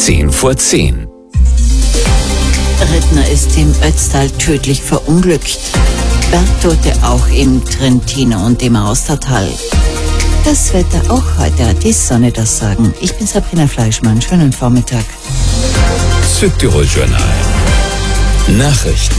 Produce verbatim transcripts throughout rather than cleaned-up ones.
zehn vor zehn. Rittner ist im Ötztal tödlich verunglückt. Bergtote auch im Trentino und im Austertal. Das Wetter auch heute, hat die Sonne das Sagen. Ich bin Sabrina Fleischmann. Schönen Vormittag. Südtirol Journal. Nachrichten.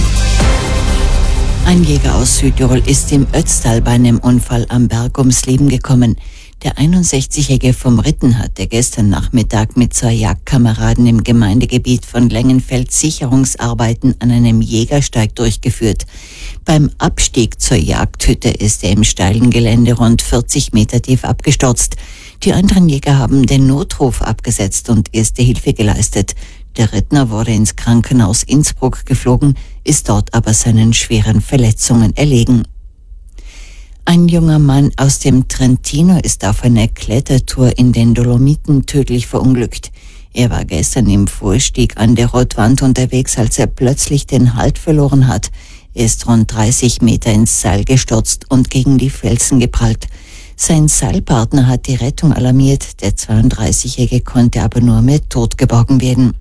Ein Jäger aus Südtirol ist im Ötztal bei einem Unfall am Berg ums Leben gekommen. Der einundsechzigjährige vom Ritten hatte gestern Nachmittag mit zwei Jagdkameraden im Gemeindegebiet von Lengenfeld Sicherungsarbeiten an einem Jägersteig durchgeführt. Beim Abstieg zur Jagdhütte ist er im steilen Gelände rund vierzig Meter tief abgestürzt. Die anderen Jäger haben den Notruf abgesetzt und erste Hilfe geleistet. Der Rittner wurde ins Krankenhaus Innsbruck geflogen, ist dort aber seinen schweren Verletzungen erlegen. Ein junger Mann aus dem Trentino ist auf einer Klettertour in den Dolomiten tödlich verunglückt. Er war gestern im Vorstieg an der Rotwand unterwegs, als er plötzlich den Halt verloren hat. Er ist rund dreißig Meter ins Seil gestürzt und gegen die Felsen geprallt. Sein Seilpartner hat die Rettung alarmiert, der zweiunddreißigjährige konnte aber nur mit Tod geborgen werden.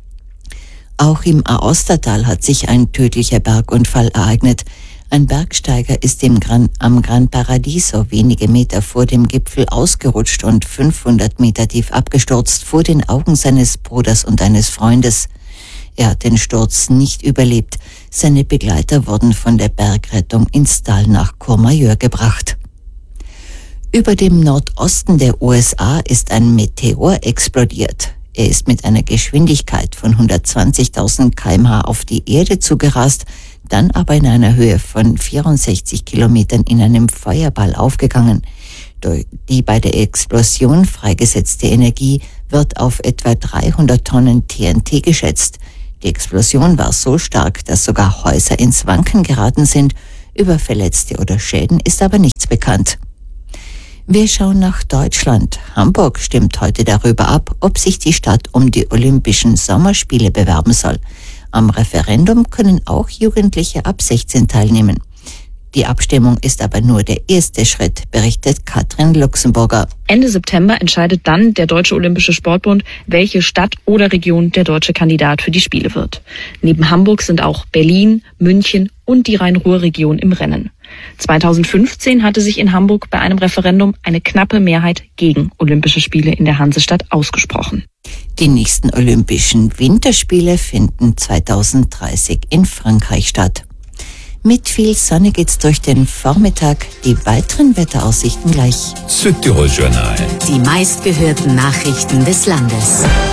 Auch im Aostatal hat sich ein tödlicher Bergunfall ereignet. Ein Bergsteiger ist im Gran, am Gran Paradiso wenige Meter vor dem Gipfel ausgerutscht und fünfhundert Meter tief abgestürzt vor den Augen seines Bruders und eines Freundes. Er hat den Sturz nicht überlebt. Seine Begleiter wurden von der Bergrettung ins Tal nach Courmayeur gebracht. Über dem Nordosten der U S A ist ein Meteor explodiert. Er ist mit einer Geschwindigkeit von hundertzwanzigtausend Kilometer pro Stunde auf die Erde zugerast, dann aber in einer Höhe von vierundsechzig Kilometern in einem Feuerball aufgegangen. Die bei der Explosion freigesetzte Energie wird auf etwa dreihundert Tonnen T N T geschätzt. Die Explosion war so stark, dass sogar Häuser ins Wanken geraten sind. Über Verletzte oder Schäden ist aber nichts bekannt. Wir schauen nach Deutschland. Hamburg stimmt heute darüber ab, ob sich die Stadt um die Olympischen Sommerspiele bewerben soll. Am Referendum können auch Jugendliche ab sechzehn teilnehmen. Die Abstimmung ist aber nur der erste Schritt, berichtet Katrin Luxemburger. Ende September entscheidet dann der Deutsche Olympische Sportbund, welche Stadt oder Region der deutsche Kandidat für die Spiele wird. Neben Hamburg sind auch Berlin, München und die Rhein-Ruhr-Region im Rennen. zweitausendfünfzehn hatte sich in Hamburg bei einem Referendum eine knappe Mehrheit gegen Olympische Spiele in der Hansestadt ausgesprochen. Die nächsten Olympischen Winterspiele finden zweitausenddreißig in Frankreich statt. Mit viel Sonne geht's durch den Vormittag. Die weiteren Wetteraussichten gleich. Südtirol Journal. Die meistgehörten Nachrichten des Landes.